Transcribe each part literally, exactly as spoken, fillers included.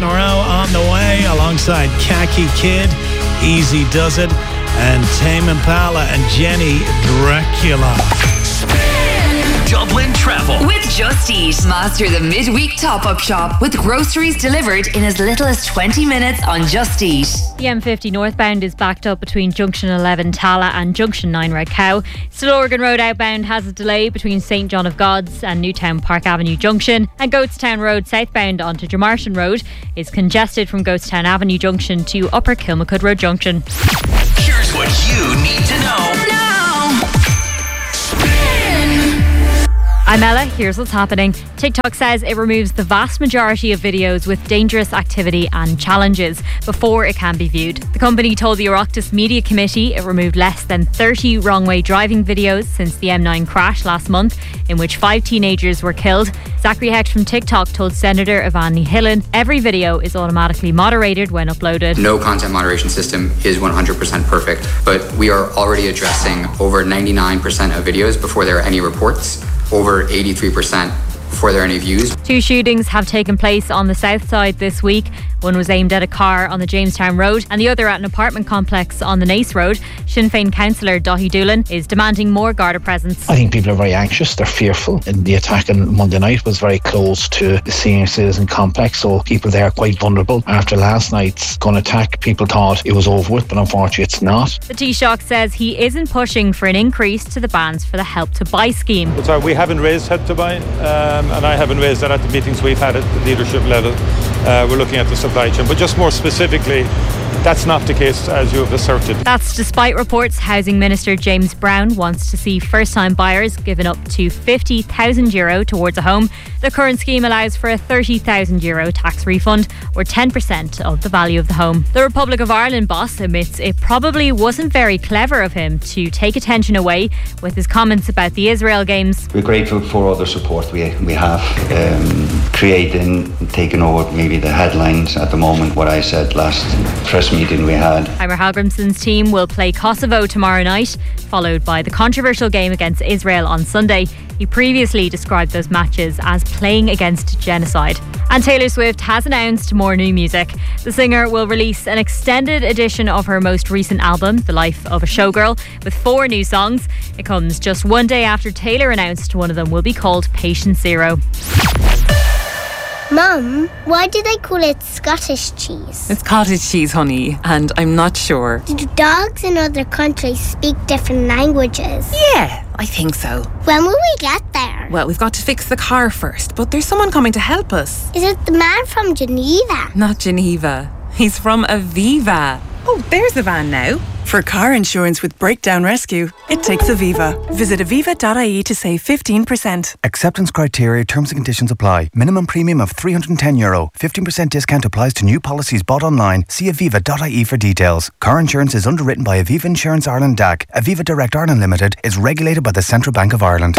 in a row on the way, alongside Khaki Kid, Easy Does It, and Tame Impala and Jenny Dracula. Dublin Travel with Just Eat. Master the midweek top-up shop with groceries delivered in as little as twenty minutes on Just Eat. The M fifty northbound is backed up between Junction eleven Tala and Junction nine Red Cow. Still Oregon Road outbound has a delay between Saint John of God's and Newtown Park Avenue Junction, and Goatstown Road southbound onto Dromartin Road is congested from Goatstown Avenue Junction to Upper Kilmacud Road Junction. Here's what you need to know now. I'm Ella, here's what's happening. TikTok says it removes the vast majority of videos with dangerous activity and challenges before it can be viewed. The company told the Oireachtas Media Committee it removed less than thirty wrong-way driving videos since the M nine crash last month, in which five teenagers were killed. Zachary Hecht from TikTok told Senator Ivan Hillen every video is automatically moderated when uploaded. No content moderation system is one hundred percent perfect, but we are already addressing over ninety-nine percent of videos before there are any reports. Over eighty-three percent before there are any views. Two shootings have taken place on the south side this week. One was aimed at a car on the Jamestown Road and the other at an apartment complex on the Nace Road. Sinn Féin councillor Daithí Doolan is demanding more Garda presence. I think people are very anxious, they're fearful. And the attack on Monday night was very close to the senior citizen complex, so people there are quite vulnerable. After last night's gun attack, people thought it was over with, but unfortunately it's not. The Taoiseach says he isn't pushing for an increase to the bans for the Help to Buy scheme. But sorry, we haven't raised Help to Buy, um, and I haven't raised that at the meetings we've had at the leadership level. Uh, we're looking at the supply chain, but just more specifically, that's not the case as you have asserted. That's despite reports Housing Minister James Brown wants to see first-time buyers given up to fifty thousand euro towards a home. The current scheme allows for a thirty thousand euro tax refund, or ten percent of the value of the home. The Republic of Ireland boss admits it probably wasn't very clever of him to take attention away with his comments about the Israel games. We're grateful for all the support we we have, um, creating, taking over maybe the headlines at the moment, what I said last press meeting we had. Eimear Hallgrimsson's team will play Kosovo tomorrow night, followed by the controversial game against Israel on Sunday. He previously described those matches as playing against genocide. And Taylor Swift has announced more new music. The singer will release an extended edition of her most recent album, The Life of a Showgirl, with four new songs. It comes just one day after Taylor announced one of them will be called Patient Zero. Mum, why do they call it Scottish cheese? It's cottage cheese, honey, and I'm not sure. Do dogs in other countries speak different languages? Yeah, I think so. When will we get there? Well, we've got to fix the car first, but there's someone coming to help us. Is it the man from Geneva? Not Geneva. He's from Aviva. Oh, there's the van now. For car insurance with Breakdown Rescue, it takes Aviva. Visit aviva dot I E to save fifteen percent. Acceptance criteria, terms and conditions apply. Minimum premium of three hundred ten euro. fifteen percent discount applies to new policies bought online. See aviva dot I E for details. Car insurance is underwritten by Aviva Insurance Ireland D A C. Aviva Direct Ireland Limited is regulated by the Central Bank of Ireland.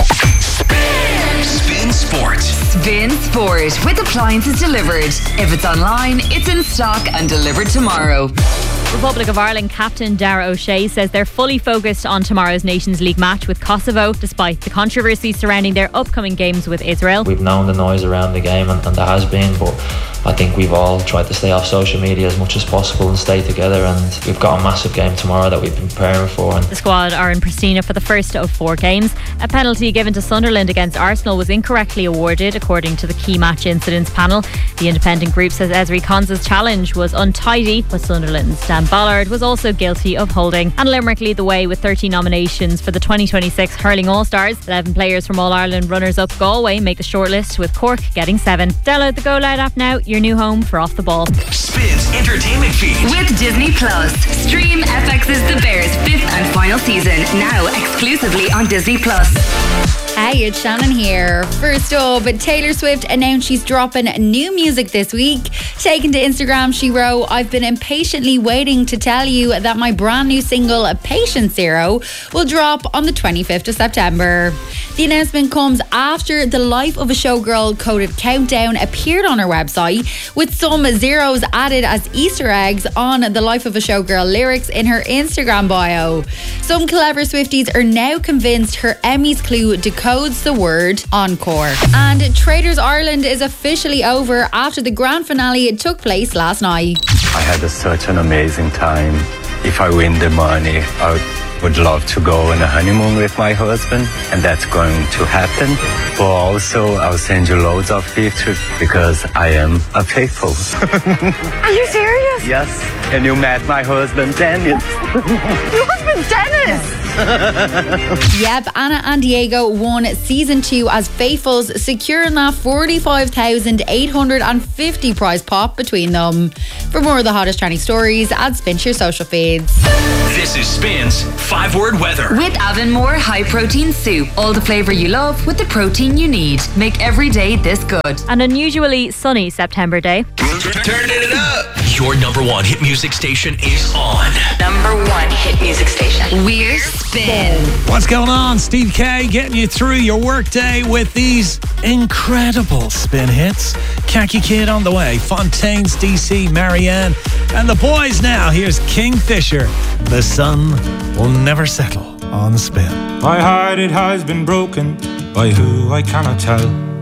Spin Sport. Spin Sport with appliances delivered. If it's online, it's in stock and delivered tomorrow. Republic of Ireland captain Dara O'Shea says they're fully focused on tomorrow's Nations League match with Kosovo, despite the controversy surrounding their upcoming games with Israel. We've known the noise around the game, and, and there has been, but I think we've all tried to stay off social media as much as possible and stay together, and we've got a massive game tomorrow that we've been preparing for. And the squad are in Pristina for the first of four games. A penalty given to Sunderland against Arsenal was incorrectly awarded, according to the key match incidents panel. The independent group says Ezri Konsa's challenge was untidy, but Sunderland's Dan Ballard was also guilty of holding. And Limerick lead the way with thirteen nominations for the twenty twenty-six Hurling All-Stars. eleven players from All-Ireland runners-up Galway make the shortlist, with Cork getting seven. Download the Go Loud app now, your new home for Off the Ball. Spins entertainment feed with Disney Plus. Stream F X's The Bears fifth and final season now exclusively on Disney Plus. Hey, it's Shannon here. First up, Taylor Swift announced she's dropping new music this week. Taken to Instagram, she wrote, "I've been impatiently waiting to tell you that my brand new single, Patient Zero, will drop on the twenty-fifth of September. The announcement comes after the Life of a Showgirl coded countdown appeared on her website, with some zeros added as Easter eggs on the Life of a Showgirl lyrics in her Instagram bio. Some clever Swifties are now convinced her Emmys clue decodes the word encore. And Traders Ireland is officially over after the grand finale took place last night. I had a, such an amazing time. If I win the money, I would love to go on a honeymoon with my husband, and that's going to happen. But also, I'll send you loads of pictures because I am a faithful. Are you serious? Yes. And you met my husband, Dennis. Your husband, Dennis? Yep, Anna and Diego won season two as faithfuls, securing that forty-five thousand eight hundred fifty prize pot between them. For more of the hottest trending stories, add Spin to your social feeds. This is Spin's five word weather. With Avonmore High Protein Soup. All the flavour you love with the protein you need. Make every day this good. An unusually sunny September day. Turn it up. Your number one hit music station is on. Number one hit music station. We're Spin. What's going on? Steve K getting you through your workday with these incredible Spin hits. Khaki Kid on the way. Fontaine's D C, Marianne. And the boys now. Here's Kingfisher. The sun will never settle on Spin. My heart, it has been broken by who I cannot tell.